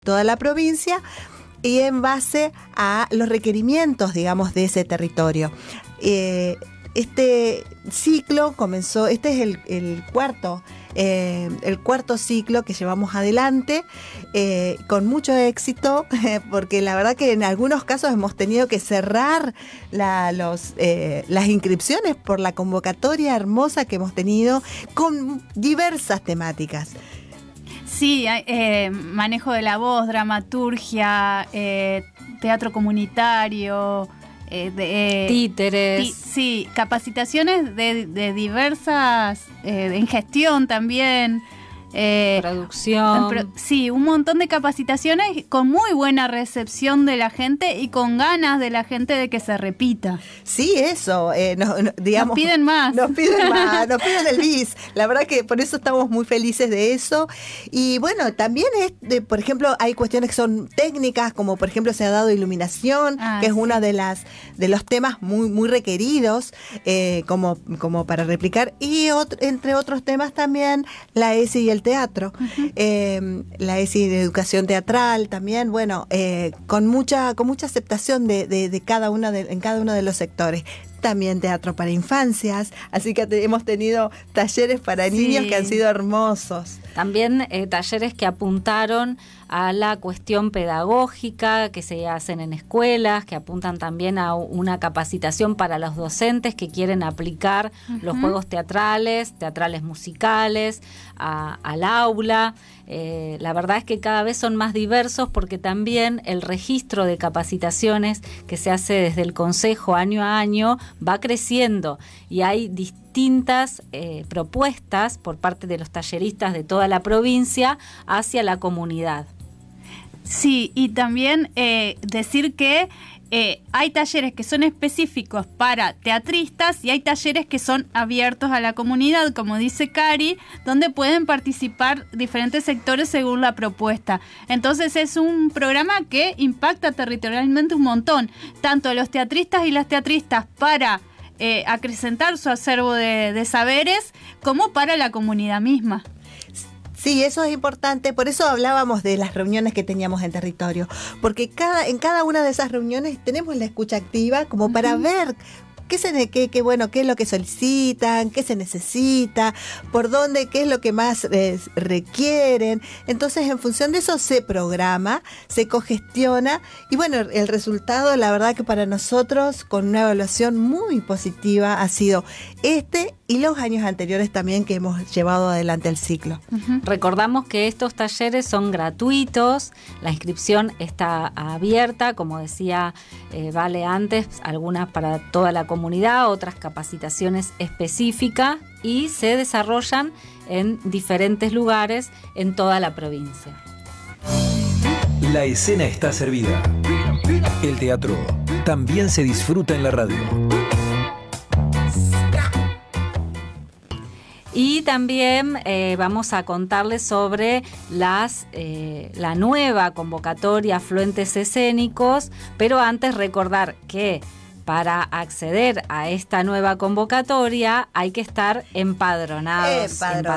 toda la provincia y en base a los requerimientos, digamos, de ese territorio. Este ciclo comenzó, este es el cuarto ciclo que llevamos adelante con mucho éxito, porque la verdad que en algunos casos hemos tenido que cerrar las inscripciones por la convocatoria hermosa que hemos tenido con diversas temáticas. Sí, manejo de la voz, dramaturgia, teatro comunitario, títeres. Sí, capacitaciones de diversas, en gestión también. Producción. Sí, un montón de capacitaciones con muy buena recepción de la gente y con ganas de la gente de que se repita. Sí, eso, digamos, nos piden más. Nos piden el bis. La verdad que por eso estamos muy felices de eso. Y bueno, también por ejemplo, hay cuestiones que son técnicas, como por ejemplo se ha dado iluminación, que es uno de los temas muy, muy requeridos, como para replicar. Y entre otros temas también la ESI y el teatro, la ESI de educación teatral también, bueno, con mucha aceptación de cada en cada uno de los sectores. También teatro para infancias, así que hemos tenido talleres para niños que han sido hermosos. También talleres que apuntaron a la cuestión pedagógica que se hacen en escuelas, que apuntan también a una capacitación para los docentes que quieren aplicar los juegos teatrales musicales al aula. La verdad es que cada vez son más diversos porque también el registro de capacitaciones que se hace desde el Consejo año a año va creciendo y hay distintas propuestas por parte de los talleristas de toda la provincia hacia la comunidad. Sí, y también decir que hay talleres que son específicos para teatristas y hay talleres que son abiertos a la comunidad, como dice Cari, donde pueden participar diferentes sectores según la propuesta. Entonces es un programa que impacta territorialmente un montón, tanto a los teatristas y las teatristas para acrecentar su acervo de saberes, como para la comunidad misma. Sí, eso es importante, por eso hablábamos de las reuniones que teníamos en territorio, porque en cada una de esas reuniones tenemos la escucha activa como para ver qué es lo que solicitan, qué se necesita, por dónde, qué es lo que más requieren. Entonces, en función de eso se programa, se cogestiona y bueno, el resultado, la verdad que para nosotros, con una evaluación muy positiva, ha sido y los años anteriores también que hemos llevado adelante el ciclo. Recordamos que estos talleres son gratuitos, la inscripción está abierta, como decía Vale antes, algunas para toda la comunidad, otras capacitaciones específicas y se desarrollan en diferentes lugares en toda la provincia. La escena está servida. El teatro también se disfruta en la radio. Y también vamos a contarles sobre la nueva convocatoria Afluentes Escénicos, pero antes recordar que para acceder a esta nueva convocatoria hay que estar empadronadas,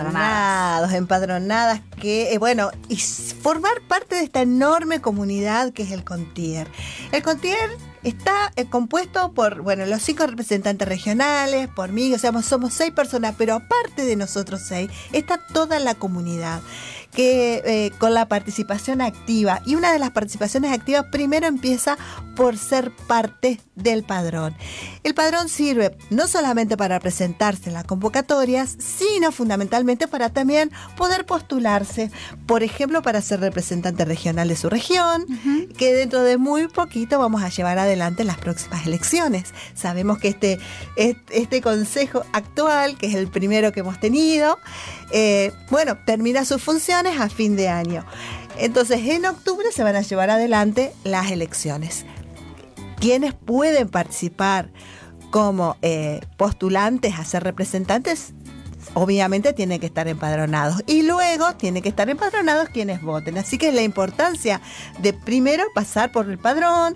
y formar parte de esta enorme comunidad que es el CONTIER. El CONTIER está compuesto por, los 5 representantes regionales, por mí, somos 6 personas, pero aparte de nosotros 6, está toda la comunidad que con la participación activa. Y una de las participaciones activas primero empieza por ser parte del padrón. El padrón sirve no solamente para presentarse en las convocatorias, sino fundamentalmente para también poder postularse, por ejemplo, para ser representante regional de su región, que dentro de muy poquito vamos a llevar adelante las próximas elecciones. Sabemos que este consejo actual, que es el primero que hemos tenido, termina sus funciones a fin de año. Entonces, en octubre se van a llevar adelante las elecciones. ¿Quiénes pueden participar como postulantes a ser representantes? obviamente tienen que estar empadronados. Y luego tienen que estar empadronados quienes voten. Así que la importancia de primero pasar por el padrón.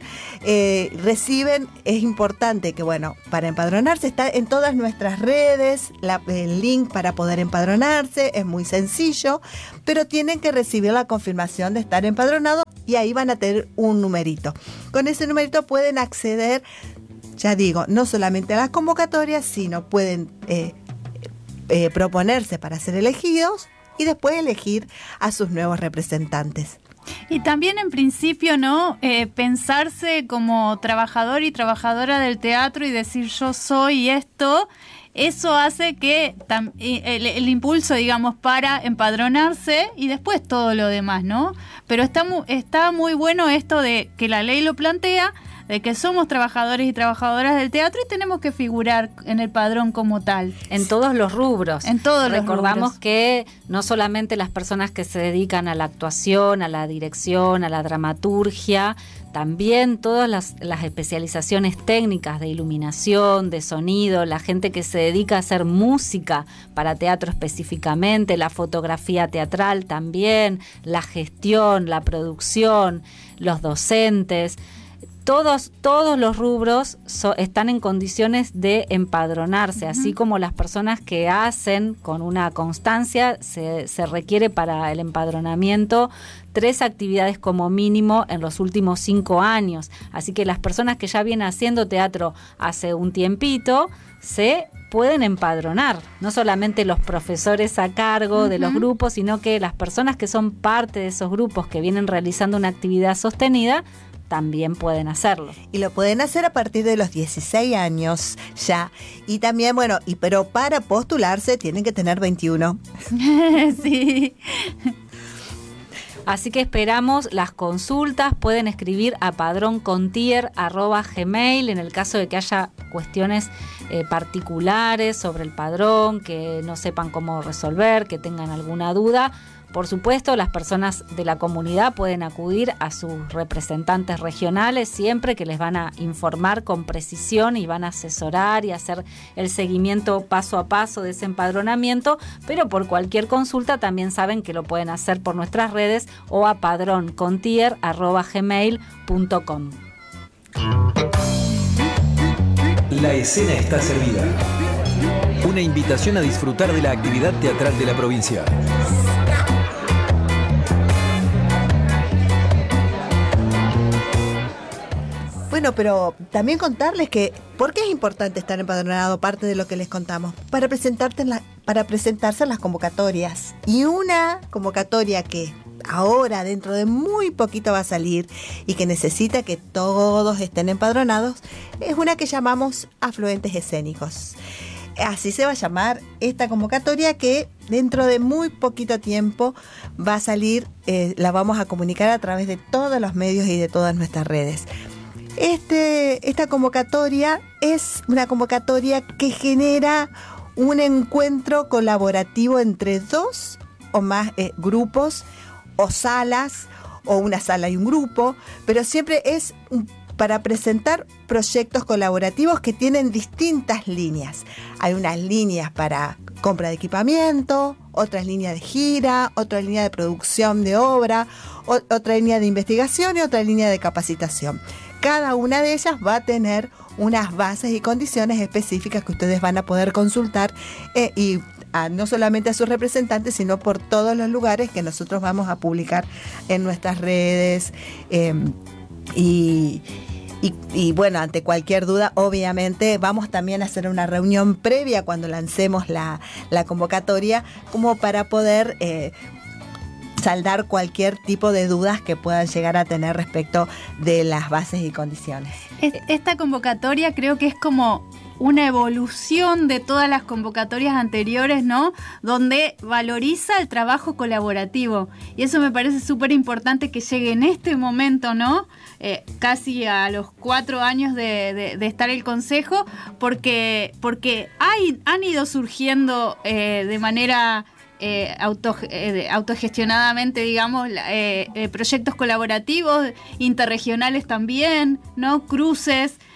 Es importante que, bueno, para empadronarse está en todas nuestras redes, el link para poder empadronarse, es muy sencillo, pero tienen que recibir la confirmación de estar empadronados y ahí van a tener un numerito. Con ese numerito pueden acceder, ya digo, no solamente a las convocatorias, sino pueden proponerse para ser elegidos y después elegir a sus nuevos representantes. Y también en principio, ¿no? Pensarse como trabajador y trabajadora del teatro y decir yo soy esto, eso hace que el impulso, digamos, para empadronarse y después todo lo demás, ¿no? Pero está muy bueno esto de que la ley lo plantea, de que somos trabajadores y trabajadoras del teatro y tenemos que figurar en el padrón como tal. En todos los rubros. En todos los rubros. Recordamos que no solamente las personas que se dedican a la actuación, a la dirección, a la dramaturgia, también todas las especializaciones técnicas de iluminación, de sonido, la gente que se dedica a hacer música para teatro específicamente, la fotografía teatral también, la gestión, la producción, los docentes. Todos los rubros están en condiciones de empadronarse, así como las personas que hacen con una constancia, se requiere para el empadronamiento 3 actividades como mínimo en los últimos 5 años. Así que las personas que ya vienen haciendo teatro hace un tiempito se pueden empadronar, no solamente los profesores a cargo de los grupos, sino que las personas que son parte de esos grupos que vienen realizando una actividad sostenida también pueden hacerlo. Y lo pueden hacer a partir de los 16 años ya. Y también, bueno, pero para postularse tienen que tener 21. Sí. Así que esperamos las consultas, pueden escribir a padroncontier@gmail en el caso de que haya cuestiones particulares sobre el padrón, que no sepan cómo resolver, que tengan alguna duda. Por supuesto, las personas de la comunidad pueden acudir a sus representantes regionales siempre, que les van a informar con precisión y van a asesorar y hacer el seguimiento paso a paso de ese empadronamiento, pero por cualquier consulta también saben que lo pueden hacer por nuestras redes o a padroncontier@gmail.com. La escena está servida. Una invitación a disfrutar de la actividad teatral de la provincia. Bueno, pero también contarles que, ¿por qué es importante estar empadronado? Parte de lo que les contamos, para presentarse en las convocatorias. Y una convocatoria que ahora, dentro de muy poquito va a salir y que necesita que todos estén empadronados, es una que llamamos afluentes escénicos. Así se va a llamar esta convocatoria, que dentro de muy poquito tiempo va a salir, la vamos a comunicar a través de todos los medios y de todas nuestras redes. Esta convocatoria es una convocatoria que genera un encuentro colaborativo entre 2 o más grupos o salas, o una sala y un grupo, pero siempre es para presentar proyectos colaborativos que tienen distintas líneas. Hay unas líneas para compra de equipamiento, otras líneas de gira, otra línea de producción de obra, otra línea de investigación y otra línea de capacitación. Cada una de ellas va a tener unas bases y condiciones específicas que ustedes van a poder consultar no solamente a sus representantes, sino por todos los lugares que nosotros vamos a publicar en nuestras redes. Y bueno, ante cualquier duda, obviamente, vamos también a hacer una reunión previa cuando lancemos la convocatoria, como para poder saldar cualquier tipo de dudas que puedan llegar a tener respecto de las bases y condiciones. Esta convocatoria creo que es como una evolución de todas las convocatorias anteriores, ¿no? Donde valoriza el trabajo colaborativo. Y eso me parece súper importante que llegue en este momento, ¿no? Casi a los 4 años de estar el Consejo, porque han ido surgiendo de manera autogestionadamente, digamos, proyectos colaborativos, interregionales también, ¿no? Cruces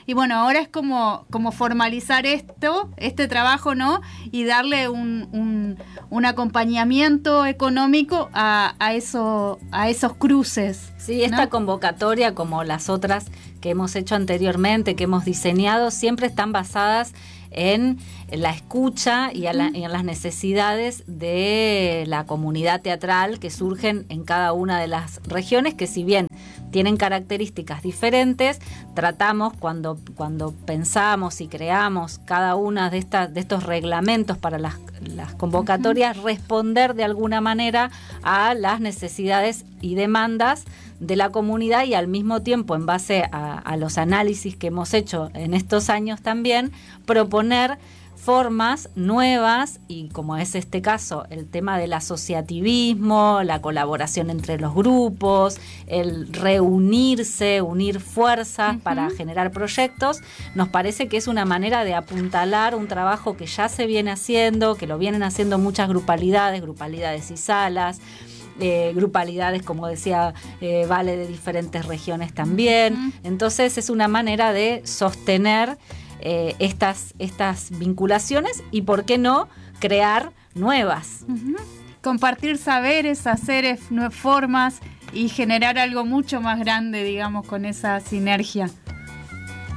Y bueno, ahora es como formalizar este trabajo, ¿no? Y darle un acompañamiento económico a esos cruces. Sí, esta ¿no? convocatoria, como las otras que hemos hecho anteriormente, que hemos diseñado, siempre están basadas en la escucha y en las necesidades de la comunidad teatral que surgen en cada una de las regiones, que si bien tienen características diferentes, tratamos cuando pensamos y creamos cada una de estos reglamentos para las convocatorias, responder de alguna manera a las necesidades y demandas de la comunidad, y al mismo tiempo, en base a los análisis que hemos hecho en estos años también, proponer formas nuevas, y como es este caso, el tema del asociativismo, la colaboración entre los grupos, el reunirse, unir fuerzas para generar proyectos, nos parece que es una manera de apuntalar un trabajo que ya se viene haciendo, que lo vienen haciendo muchas grupalidades y salas, grupalidades, como decía Vale, de diferentes regiones también. Entonces es una manera de sostener estas vinculaciones y, ¿por qué no?, crear nuevas. Compartir saberes, hacer formas y generar algo mucho más grande, digamos, con esa sinergia.